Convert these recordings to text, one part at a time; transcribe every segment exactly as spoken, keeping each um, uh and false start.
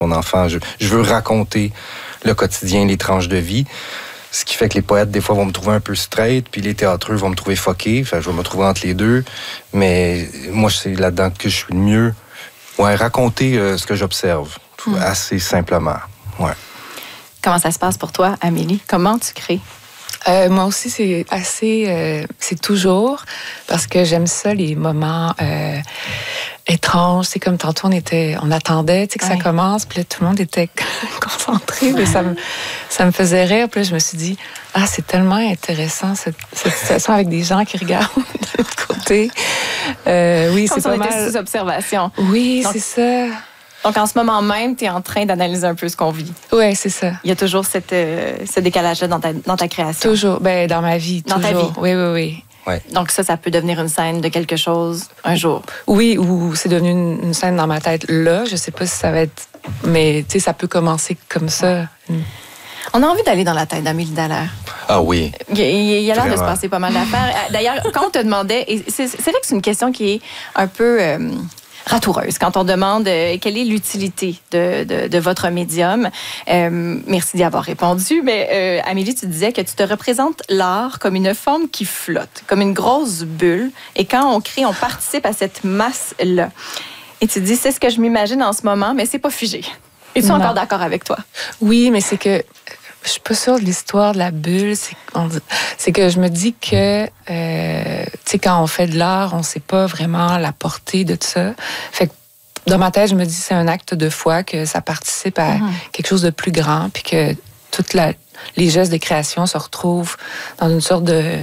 mon enfant. Je, je veux raconter le quotidien, les tranches de vie. Ce qui fait que les poètes, des fois, vont me trouver un peu straight, puis les théâtreux vont me trouver fucké. Enfin, je vais me trouver entre les deux. Mais moi, c'est là-dedans que je suis le mieux. Ouais, raconter euh, ce que j'observe, mmh. assez simplement. Ouais. Comment ça se passe pour toi, Amélie? Comment tu crées? Euh, moi aussi, c'est assez... Euh, c'est toujours, parce que j'aime ça, les moments euh, étranges. C'est comme tantôt, on, était, on attendait que ouais. ça commence, puis là, tout le monde était concentré. Ouais. Ça, me, ça me faisait rire. Puis là, je me suis dit, ah, c'est tellement intéressant, cette, cette situation avec des gens qui regardent de l'autre côté. Euh, oui, comme c'est si pas on était mal... sous observation. Oui, Donc, c'est ça. Donc, en ce moment même, tu es en train d'analyser un peu ce qu'on vit. Oui, c'est ça. Il y a toujours cette, euh, ce décalage-là dans ta, dans ta création. Toujours. Ben, dans ma vie, dans toujours. Dans ta vie. Oui, oui, oui. Ouais. Donc, ça, ça peut devenir une scène de quelque chose un jour. Oui, ou c'est devenu une, une scène dans ma tête là. Je sais pas si ça va être... Mais, tu sais, ça peut commencer comme ça. Mm. On a envie d'aller dans la tête d'Amélie Dallaire. Ah oui. Il y a, il y a l'air Vraiment. de se passer pas mal d'affaires. D'ailleurs, quand on te demandait... Et c'est, c'est vrai que c'est une question qui est un peu... Euh, ratoureuse, quand on demande euh, quelle est l'utilité de, de, de votre médium. Euh, merci d'y avoir répondu, mais euh, Amélie, tu disais que tu te représentes l'art comme une forme qui flotte, comme une grosse bulle, et quand on crée, on participe à cette masse-là. Et tu dis, c'est ce que je m'imagine en ce moment, mais c'est pas figé. Es-tu non. encore d'accord avec toi? Oui, mais c'est que je suis pas sûre de l'histoire de la bulle. C'est, on, c'est que je me dis que, euh, tu sais, quand on fait de l'art, on sait pas vraiment la portée de tout ça. Fait que dans ma tête, je me dis c'est un acte de foi, que ça participe à mm-hmm. quelque chose de plus grand, puis que toutes la, les gestes de création se retrouvent dans une sorte de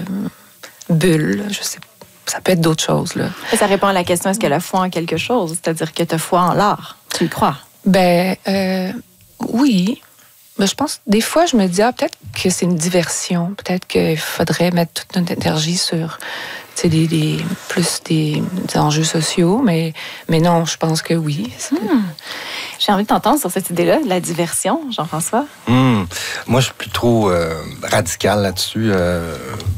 bulle. Je sais pas. Ça peut être d'autres choses, là. Ça répond à la question, est-ce que la foi en quelque chose? C'est-à-dire que tu as foi en l'art. Tu y crois? Ben, euh, oui. Mais je pense, des fois, je me dis, ah, peut-être que c'est une diversion. Peut-être qu'il faudrait mettre toute notre énergie sur, tu sais, des, des, plus des, des enjeux sociaux. Mais, mais non, je pense que oui. Hmm. J'ai envie de t'entendre sur cette idée-là, de la diversion, Jean-François. Hmm. Moi, je suis plus trop euh, radical là-dessus. Euh,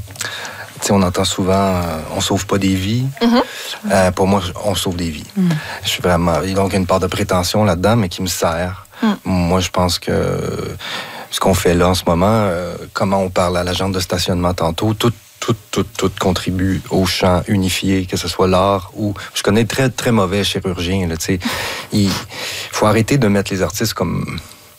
tu sais, on entend souvent, euh, on sauve pas des vies. Mm-hmm. Euh, pour moi, on sauve des vies. Mm. Je suis vraiment... Donc, il y a une part de prétention là-dedans, mais qui me sert. Mm. Moi, je pense que ce qu'on fait là en ce moment, euh, comment on parle à l'agent de stationnement tantôt, tout, tout, tout, tout contribue au champ unifié, que ce soit l'art ou... Je connais très, très mauvais chirurgiens, là, tu sais. Il faut arrêter de mettre les artistes comme...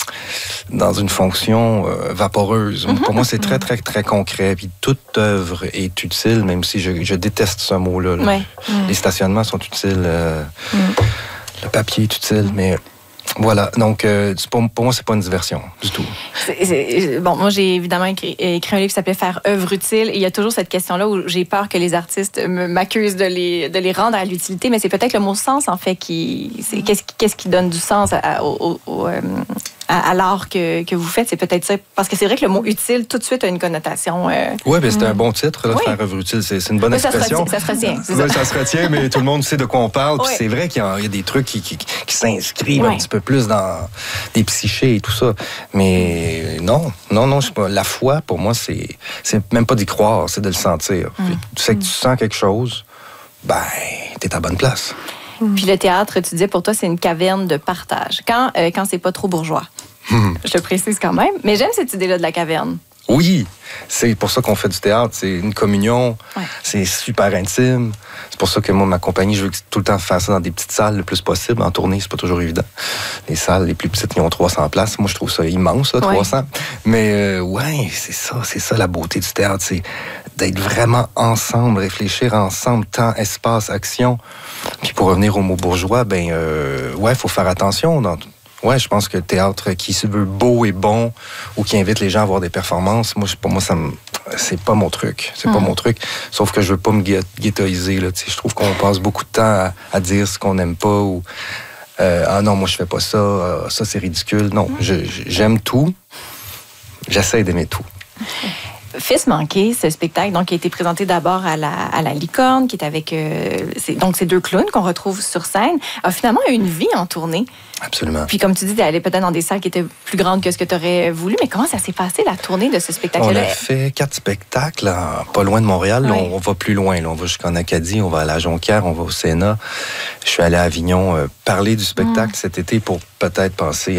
dans une fonction euh, vaporeuse. Mm-hmm. Pour moi, c'est très, très, très concret. Puis toute œuvre est utile, même si je, je déteste ce mot-là. Là. Ouais. Mm. Les stationnements sont utiles. Euh, mm. Le papier est utile, mm. mais... Voilà, donc euh, pour, pour moi, c'est pas une diversion du tout. C'est, c'est, bon, moi, j'ai évidemment écrit, écrit un livre qui s'appelait « Faire œuvre utile » et il y a toujours cette question-là où j'ai peur que les artistes m'accusent de les, de les rendre à l'utilité, mais c'est peut-être le mot « sens » en fait qui... C'est, qu'est-ce, qu'est-ce qui donne du sens à, au, au, au, euh, à, à l'art que, que vous faites? C'est peut-être ça, parce que c'est vrai que le mot « utile » tout de suite a une connotation... Euh, oui, mais c'est mm. un bon titre, là, oui. Faire œuvre utile, c'est, c'est une bonne mais expression. Ça se retient, ça se retient. Oui, ça se retient, mais tout le monde sait de quoi on parle, puis oui. c'est vrai qu'il y a, il y a des trucs qui, qui, qui s'inscrivent oui. un petit peu plus dans des psychés et tout ça. Mais non, non, non, je sais pas. La foi, pour moi, c'est, c'est même pas d'y croire, c'est de le sentir. Mm. Tu sais que tu sens quelque chose, ben, t'es à bonne place. Mm. Puis le théâtre, tu disais, pour toi, c'est une caverne de partage. Quand, euh, quand c'est pas trop bourgeois. Mm. Je le précise quand même. Mais j'aime cette idée-là de la caverne. Oui, c'est pour ça qu'on fait du théâtre. C'est une communion, ouais. C'est super intime. C'est pour ça que moi, ma compagnie, je veux tout le temps faire ça dans des petites salles le plus possible. En tournée, c'est pas toujours évident. Les salles les plus petites, ils ont trois cents places. Moi, je trouve ça immense, là, ouais. trois cents. Mais euh, ouais, c'est ça, c'est ça la beauté du théâtre. C'est d'être vraiment ensemble, réfléchir ensemble, temps, espace, action. Puis pour revenir au mot bourgeois, ben euh, ouais, il faut faire attention dans Ouais, je pense que le théâtre qui se veut beau et bon ou qui invite les gens à avoir des performances, moi, pour moi, ça me, c'est pas mon truc. C'est mmh. pas mon truc. Sauf que je veux pas me ghettoiser, là. Tu sais, je trouve qu'on passe beaucoup de temps à, à dire ce qu'on n'aime pas ou euh, ah non, moi, je fais pas ça. Euh, ça, c'est ridicule. Non, mmh. je, j'aime tout. J'essaie d'aimer tout. Fils manqué, ce spectacle donc, qui a été présenté d'abord à la, à la Licorne, qui est avec euh, c'est, donc ces deux clowns qu'on retrouve sur scène, a finalement eu une vie en tournée. Absolument. Puis comme tu dis, tu es allé peut-être dans des salles qui étaient plus grandes que ce que tu aurais voulu, mais comment ça s'est passé, la tournée de ce spectacle-là? On a fait quatre spectacles, là, pas loin de Montréal. Là, oui. on, on va plus loin. Là, on va jusqu'en Acadie, on va à la Jonquière, on va au Sénat. Je suis allé à Avignon euh, parler du spectacle mmh. cet été pour peut-être penser